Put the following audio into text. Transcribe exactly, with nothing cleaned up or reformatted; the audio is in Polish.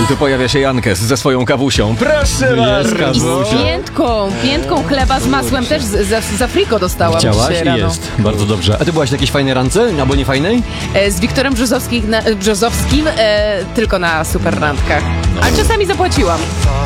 I tu pojawia się Jankes ze swoją kawusią. Proszę Jest bardzo. kawusia. Piętką, piętką chleba z masłem też z, z, z Afriko dostałam Chciałaś dzisiaj i rano. jest. Bardzo dobrze. A ty byłaś na jakiejś fajnej randce? Albo nie fajnej? E, Z Wiktorem Brzozowskim, na, Brzozowskim e, tylko na super randkach. Ale czasami zapłaciłam.